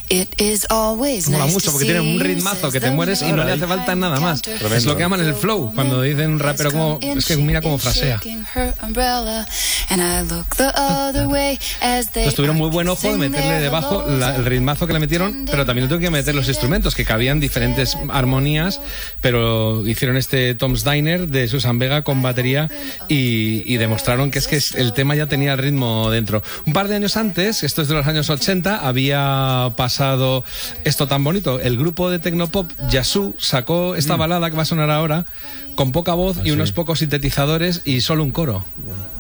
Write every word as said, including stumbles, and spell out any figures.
Mola mucho porque tiene un ritmazo que te mueres y no le hace falta nada más. Tremendo. Es lo que llaman el flow, cuando dicen un rapero como... Es que mira cómo frasea. Entonces tuvieron muy buen ojo de meterle debajo la, el ritmazo que le metieron, pero también le tuvieron que meter los instrumentos, que cabían diferentes armonías, pero hicieron este Tom's Diner de Susan Vega con batería y, y demostraron que es que el tema ya tenía el ritmo dentro. Un par de años antes, esto es de los años ochenta, había pasado esto tan bonito. El grupo de tecnopop Yazoo sacó esta balada que va a sonar ahora con poca voz y unos pocos sintetizadores y solo un coro.